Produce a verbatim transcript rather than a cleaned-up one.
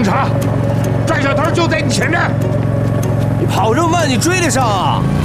察，寨小偷就在你前面。 你跑这么慢，你追得上啊？